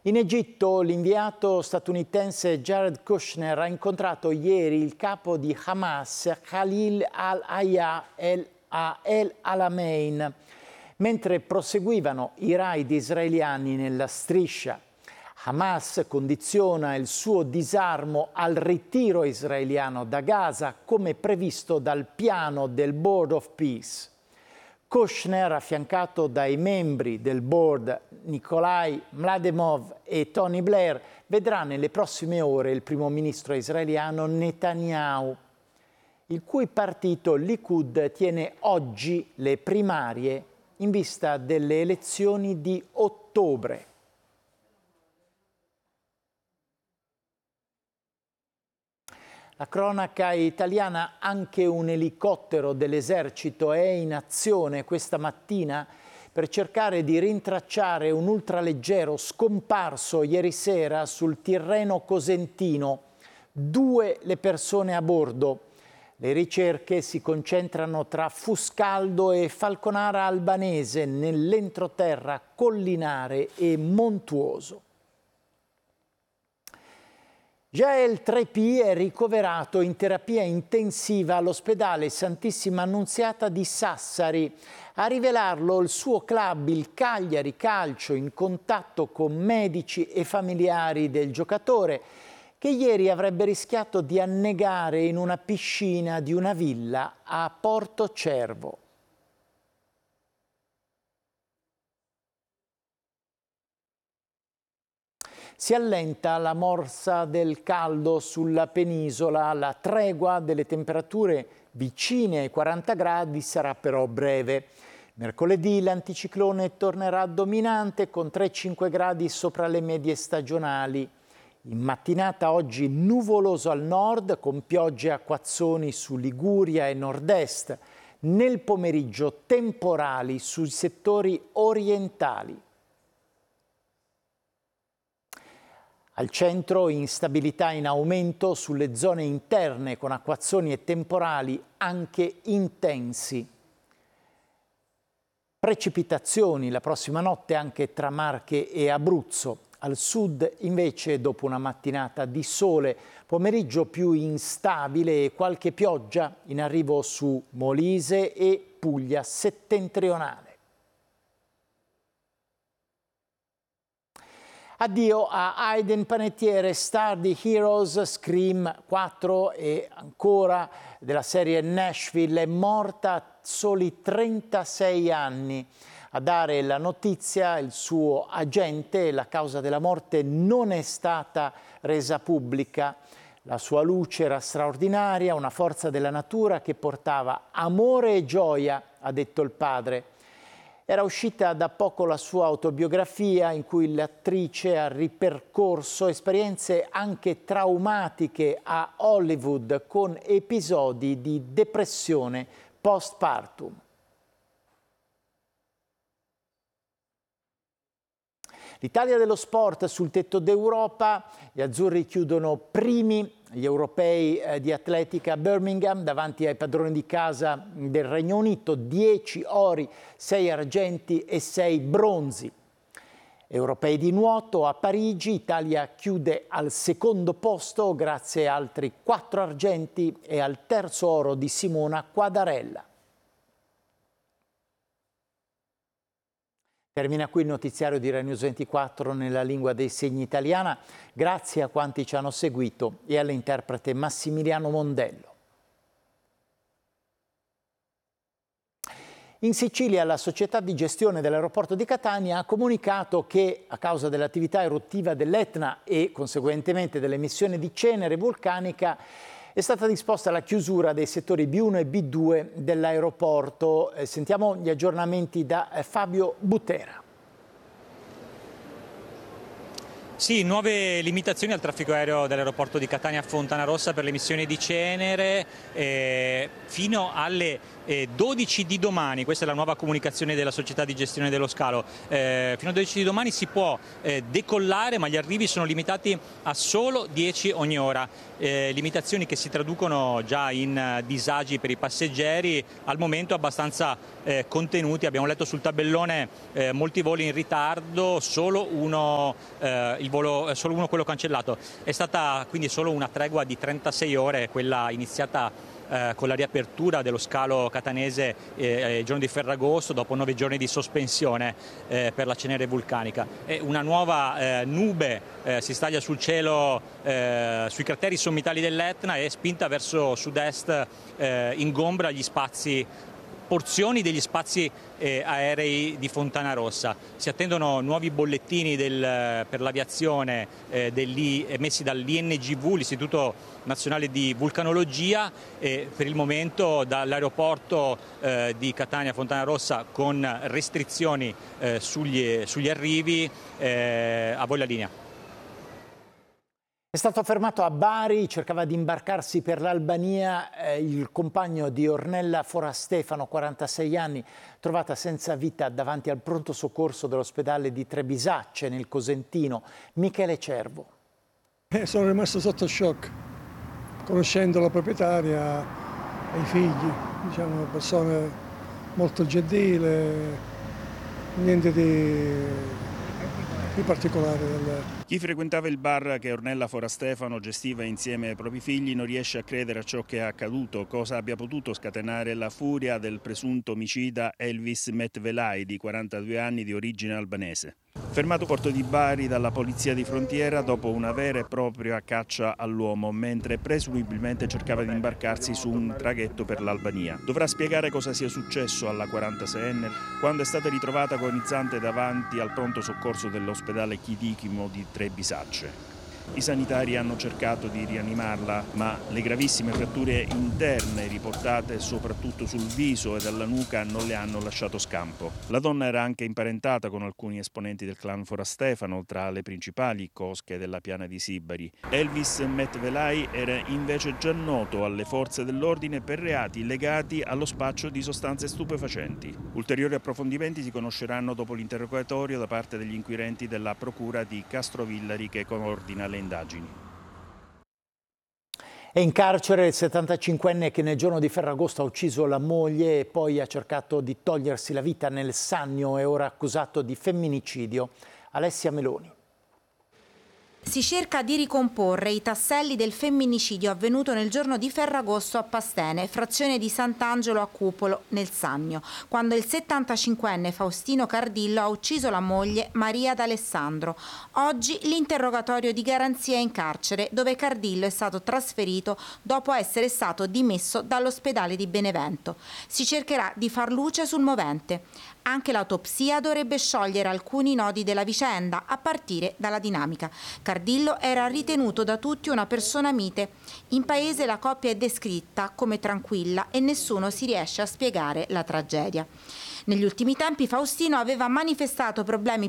In Egitto l'inviato statunitense Jared Kushner ha incontrato ieri il capo di Hamas, Khalil al-Hayya el-Alamein, mentre proseguivano i raid israeliani nella striscia. Hamas condiziona il suo disarmo al ritiro israeliano da Gaza, come previsto dal piano del Board of Peace. Kushner, affiancato dai membri del board Nikolai Mlademov e Tony Blair, vedrà nelle prossime ore il primo ministro israeliano Netanyahu, il cui partito Likud tiene oggi le primarie in vista delle elezioni di ottobre. La cronaca italiana: anche un elicottero dell'esercito è in azione questa mattina per cercare di rintracciare un ultraleggero scomparso ieri sera sul Tirreno cosentino. 2 le persone a bordo. Le ricerche si concentrano tra Fuscaldo e Falconara Albanese, nell'entroterra collinare e montuoso. Jael Trepy è ricoverato in terapia intensiva all'ospedale Santissima Annunziata di Sassari. A rivelarlo il suo club, il Cagliari Calcio, in contatto con medici e familiari del giocatore, che ieri avrebbe rischiato di annegare in una piscina di una villa a Porto Cervo. Si allenta la morsa del caldo sulla penisola, la tregua delle temperature vicine ai 40 gradi sarà però breve. Mercoledì l'anticiclone tornerà dominante con 3-5 gradi sopra le medie stagionali. In mattinata oggi nuvoloso al nord con piogge e acquazzoni su Liguria e nord-est. Nel pomeriggio temporali sui settori orientali. Al centro instabilità in aumento sulle zone interne con acquazzoni e temporali anche intensi. Precipitazioni la prossima notte anche tra Marche e Abruzzo. Al sud invece, dopo una mattinata di sole, pomeriggio più instabile e qualche pioggia in arrivo su Molise e Puglia settentrionale. Addio a Hayden Panettiere, star di Heroes, Scream 4 e ancora della serie Nashville. È morta a soli 36 anni. A dare la notizia il suo agente. La causa della morte non è stata resa pubblica. La sua luce era straordinaria, una forza della natura che portava amore e gioia, ha detto il padre. Era uscita da poco la sua autobiografia in cui l'attrice ha ripercorso esperienze anche traumatiche a Hollywood con episodi di depressione postpartum. L'Italia dello sport sul tetto d'Europa, gli azzurri chiudono primi gli europei di atletica a Birmingham davanti ai padroni di casa del Regno Unito, 10 ori, 6 argenti e 6 bronzi. Europei di nuoto a Parigi, Italia chiude al secondo posto grazie a altri 4 argenti e al terzo oro di Simona Quadarella. Termina qui il notiziario di Rai News 24 nella lingua dei segni italiana. Grazie a quanti ci hanno seguito e all'interprete Massimiliano Mondello. In Sicilia la società di gestione dell'aeroporto di Catania ha comunicato che a causa dell'attività eruttiva dell'Etna e conseguentemente dell'emissione di cenere vulcanica è stata disposta la chiusura dei settori B1 e B2 dell'aeroporto. Sentiamo gli aggiornamenti da Fabio Butera. Sì, nuove limitazioni al traffico aereo dell'aeroporto di Catania Fontanarossa per l'emissione di cenere fino alle 12 di domani. Questa è la nuova comunicazione della società di gestione dello scalo. Fino a 12 di domani si può decollare, ma gli arrivi sono limitati a solo 10 ogni ora. Limitazioni che si traducono già in disagi per i passeggeri, al momento abbastanza contenuti. Abbiamo letto sul tabellone molti voli in ritardo, solo uno quello cancellato. È stata quindi solo una tregua di 36 ore, quella iniziata con la riapertura dello scalo catanese il giorno di Ferragosto, dopo 9 giorni di sospensione per la cenere vulcanica. Una nuova nube si staglia sul cielo sui crateri sommitali dell'Etna e spinta verso sud-est ingombra gli spazi, porzioni degli spazi aerei di Fontanarossa. Si attendono nuovi bollettini per l'aviazione emessi dall'INGV, l'Istituto Nazionale di Vulcanologia, e per il momento dall'aeroporto di Catania Fontanarossa con restrizioni sugli arrivi. A voi la linea. È stato fermato a Bari, cercava di imbarcarsi per l'Albania il compagno di Ornella Forastefano, 46 anni, trovata senza vita davanti al pronto soccorso dell'ospedale di Trebisacce nel Cosentino. Michele Cervo. Sono rimasto sotto shock, conoscendo la proprietaria e i figli, diciamo, persone molto gentili, niente di particolare. Chi frequentava il bar che Ornella Forastefano gestiva insieme ai propri figli non riesce a credere a ciò che è accaduto, cosa abbia potuto scatenare la furia del presunto omicida Elvis Metvelay, di 42 anni, di origine albanese. Fermato a Porto di Bari dalla polizia di frontiera dopo una vera e propria caccia all'uomo, mentre presumibilmente cercava di imbarcarsi su un traghetto per l'Albania. Dovrà spiegare cosa sia successo alla 46enne quando è stata ritrovata agonizzante davanti al pronto soccorso dell'ospedale Chirichimo di Trebisacce. I sanitari hanno cercato di rianimarla, ma le gravissime fratture interne riportate soprattutto sul viso e alla nuca non le hanno lasciato scampo. La donna era anche imparentata con alcuni esponenti del clan Forastefano, tra le principali cosche della piana di Sibari. Elvis Metvelay era invece già noto alle forze dell'ordine per reati legati allo spaccio di sostanze stupefacenti. Ulteriori approfondimenti si conosceranno dopo l'interrogatorio da parte degli inquirenti della procura di Castrovillari, che coordina le indagini. È in carcere il 75enne che nel giorno di Ferragosto ha ucciso la moglie e poi ha cercato di togliersi la vita nel Sannio e ora accusato di femminicidio. Alessia Meloni. Si cerca di ricomporre i tasselli del femminicidio avvenuto nel giorno di Ferragosto a Pastene, frazione di Sant'Angelo a Cupolo, nel Sannio, quando il 75enne Faustino Cardillo ha ucciso la moglie Maria D'Alessandro. Oggi l'interrogatorio di garanzia in carcere, dove Cardillo è stato trasferito dopo essere stato dimesso dall'ospedale di Benevento. Si cercherà di far luce sul movente. Anche l'autopsia dovrebbe sciogliere alcuni nodi della vicenda, a partire dalla dinamica. Cardillo era ritenuto da tutti una persona mite. In paese la coppia è descritta come tranquilla e nessuno si riesce a spiegare la tragedia. Negli ultimi tempi Faustino aveva manifestato problemi